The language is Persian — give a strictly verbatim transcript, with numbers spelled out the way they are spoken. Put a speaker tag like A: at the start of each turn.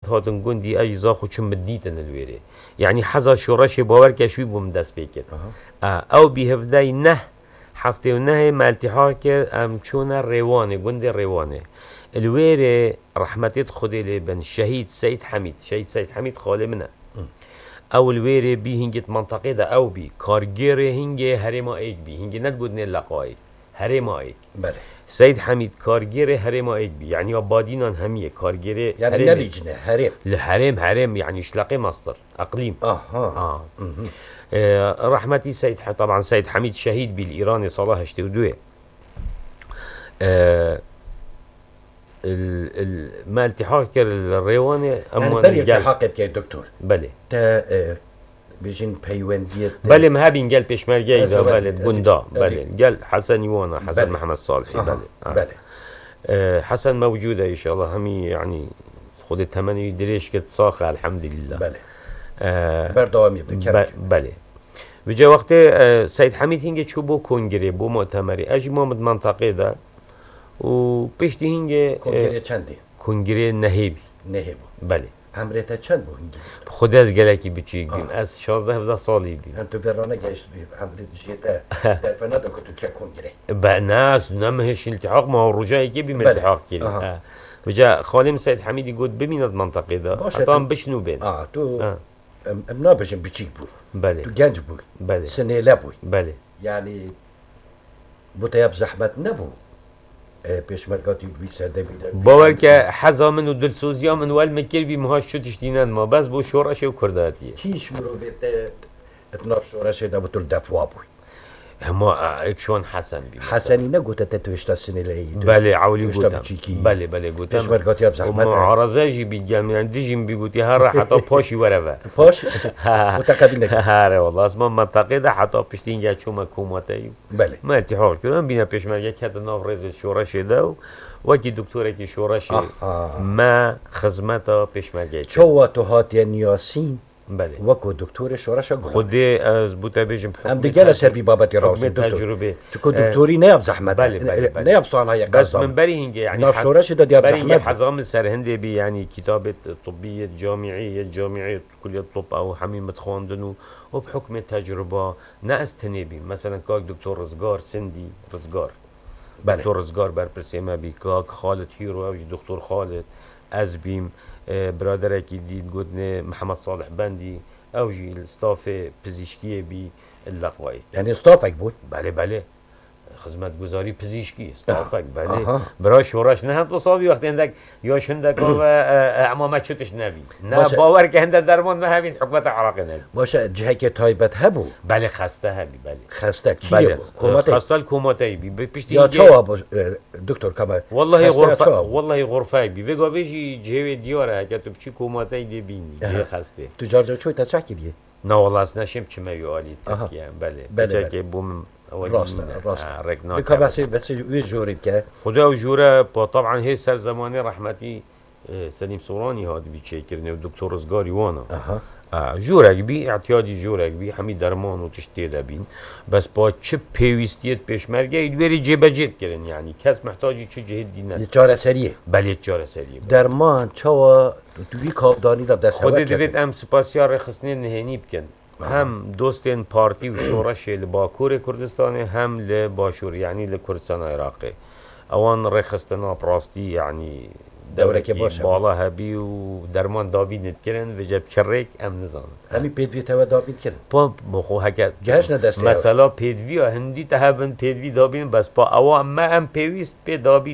A: هاتن گندی اجزا خو چون مدیتن الویره یعنی حزا شورش باور کشوی بوم دست بکر او بی هفده نه هفته و نه ملتحاق کرد ام چون روانه گند روانه الویره رحمتت خودی لبن شهید سید حمید شهید سید حمید خاله منه او الویره بی هنگت منطقه ده او بی کارگر هنگه هرما ایک بی هنگه ندگود نه لقای هرما ایک
B: بله
A: سید حمید کارگر هرما ایک بی یعنی آبادینان همیه کارگر
B: یعنی نلیجنه هرم
A: الهرم هرم يعني شلاقي مصدر اقليم
B: اها
A: اه, آه. رحمتي سيد طبعا سيد حميد شهيد بالايراني صلاح اشتودوه آه ما التحاق الريواني
B: يعني بلي التحاق بك دكتور
A: بلي
B: تا آه بيجين بيوندية
A: بلي ما هابين قال بيشمرجي ده بلي بوندا بلي قال حسن يوانا حسن بلي. محمد صالحي بلي
B: آه. بلي
A: آه حسن موجودة ان شاء الله همي يعني خود الثمانية دريش كت صاخة الحمد لله
B: بله
A: آه
B: بردوام يبدو
A: بله وجا وقت آه سيد حميد هنگه چو بو کنگره بو مؤتمري اجي مامد منطقه ده و پشتی هنگه
B: کنگره چندی؟
A: کنگره نهیبی
B: نهیبو
A: بله
B: همرته چند بو هنگه؟
A: خود از گلکی بچیک بیم از شازده هفده سالی بیم
B: هم تو ورانه گشت بیم همرته جیده در فنادا که تو چه کنگره؟
A: با ناس نمهش التحاق ما هو رجایی که بیم التحاق کرد وجا خالم سيد حميدي قد بميند منطقه ده حتى بشنو بين
B: اه تو آه. امنا بجن بچيك بو
A: بله
B: تو گنج بو
A: بله
B: سنه لبوي
A: بله
B: يعني بوتياب زحمت نبو پیشمرگاتی دوی سرده بیده
A: باور که حزا من و دلسوزیا من ول مکر بی مهاش شدش دینن ما بس بو شورش و کرداتیه
B: کیش مروفیت اتناب شورش ده بطول دفوا بوی
A: هما اكشون حسن بي
B: حسني نقول تتويش تسني لي
A: بله عولي قوتم بله بله قوتم
B: پیشمرگاتی اب زحمت
A: معارضه بيجام يعني ديجيم بيقولي هر حتى باشي ورا
B: باش متقبل نك
A: هر والله اسمه منطقه ده حتى پشتین یا چوم حکومتی
B: بله
A: ما التحاق کردن بينا پیشمرگه کد ناف رئیس شورش ده و کی دکتره کی شورش ما خدمت پیشمرگه
B: چو تو هات نیاسین
A: بله
B: وکو دکتر شورش گفت
A: خودی از بوده بیشم
B: هم دیگه سروی بابتی راست
A: تجربه
B: چون دکتری نیاب زحمت
A: بله بله بله
B: نیاب صنایع
A: بس من بری هنگه يعني
B: ناف شورش داد یاب زحمت
A: حزام سرهنده بی يعني كتابة طبية جامعية جامعية كلية الطب او حميمة خواندنو وبحكم تجربة ناستني بي مثلا كاك دكتور رزقار سندي رزقار
B: بله
A: دكتور رزقار برپرسیمه بی کاک خالد هیرو اوج دكتور خالد از بیم برادر کی دید گفتن محمد صالح بندی اوجی استاف پزشکی بی اللقوایی
B: یعنی استافک بود
A: بله بله خدمت گزاری پزشکی استافک بله برای شورش نه هم صابی وقتی اندک یا شندک و اعمامت شدش نبی نه باور که هنده درمان ما همین حکومت عراق نبی
B: باشه جهه که تایبت هبو
A: بله خسته هبی بله
B: خسته کی
A: بله
B: حکومت
A: خسته الحکومتی بی پشتی
B: یا چوا دکتر کما
A: والله غرفه والله غرفه بی وگا ویجی جهه دیاره که تو چی حکومتی دی بینی جه خسته
B: تو جارجو چوی تا چکیدی
A: نه والله اصلا شم چمه یالی ترکیه بله بله که بوم
B: راست راست بکا بس بس وی جوری که
A: خدا و جوره با طبعا هي سر زمانه رحمتی سلیم سورانی هاد بی چه کرنه و دکتر رزگاری وانا
B: اها
A: جورک بی اعتیادی جورک بی همین درمان و تشتی دبین بس با چه پیوستیت پیشمرگه ایدوری جبه جد کرن یعنی کس محتاجی چه جهد دینن
B: چاره سریه
A: بله چاره سریه
B: درمان چوا دوی کابدانی داد دست
A: خود دوید ام سپاسیار خسنه نهینی بکن هم دوستین پارتی و شورش لباکور کردستان هم لباشور یعنی لکردستان عراقی اوان رخصتنا براستی یعنی
B: دوره که باشه
A: بالا هبی و درمان دابید نتکرن و جب چرک ام نزان
B: همی پیدوی تو دابید کرن
A: پا بخو حکت
B: گهش ندسته
A: مثلا پیدوی هندی تهبن پیدوی دابین بس پا اوان ما ام پیویست پی دابید